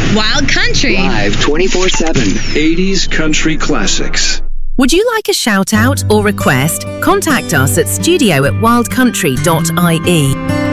Wild Country. Live 24/7. 80s country classics. Would you like a shout out or request? Contact us at studio@wildcountry.ie.